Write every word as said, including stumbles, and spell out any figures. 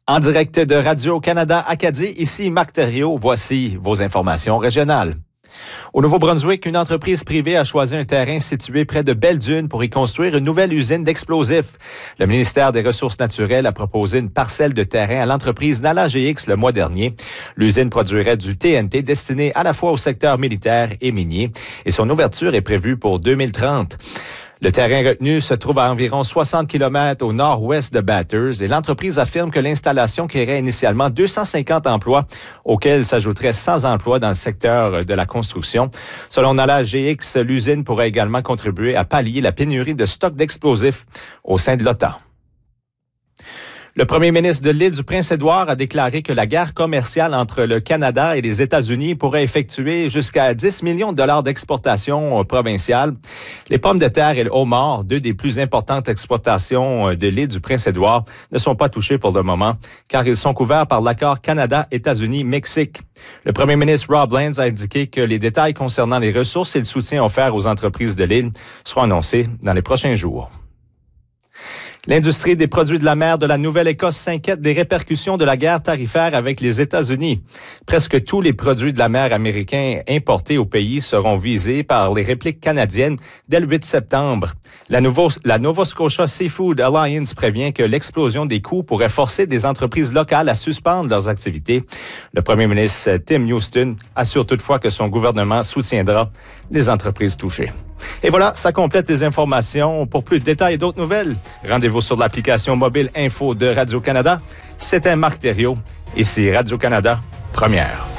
En direct de Radio-Canada Acadie, ici Marc Thériault. Voici vos informations régionales. Au Nouveau-Brunswick, une entreprise privée a choisi un terrain situé près de Belle-Dune pour y construire une nouvelle usine d'explosifs. Le ministère des Ressources naturelles a proposé une parcelle de terrain à l'entreprise Nala G X le mois dernier. L'usine produirait du T N T destiné à la fois au secteur militaire et minier et son ouverture est prévue pour deux mille trente. Le terrain retenu se trouve à environ soixante kilomètres au nord-ouest de Bathurst et l'entreprise affirme que l'installation créerait initialement deux cent cinquante emplois, auxquels s'ajouteraient cent emplois dans le secteur de la construction. Selon Nala G X, l'usine pourrait également contribuer à pallier la pénurie de stocks d'explosifs au sein de l'OTAN. Le premier ministre de l'île du Prince-Édouard a déclaré que la guerre commerciale entre le Canada et les États-Unis pourrait effectuer jusqu'à dix millions de dollars d'exportation provinciale. Les pommes de terre et le homard, deux des plus importantes exportations de l'île du Prince-Édouard, ne sont pas touchés pour le moment, car ils sont couverts par l'accord Canada-États-Unis-Mexique. Le premier ministre Rob Laines a indiqué que les détails concernant les ressources et le soutien offert aux entreprises de l'île seront annoncés dans les prochains jours. L'industrie des produits de la mer de la Nouvelle-Écosse s'inquiète des répercussions de la guerre tarifaire avec les États-Unis. Presque tous les produits de la mer américains importés au pays seront visés par les répliques canadiennes dès le huit septembre. La, Nouveau, la Nova Scotia Seafood Alliance prévient que l'explosion des coûts pourrait forcer des entreprises locales à suspendre leurs activités. Le premier ministre Tim Houston assure toutefois que son gouvernement soutiendra les entreprises touchées. Et voilà, ça complète les informations. Pour plus de détails et d'autres nouvelles, rendez-vous sur l'application mobile Info de Radio-Canada. C'était Marc Thériault. Ici Radio-Canada, première.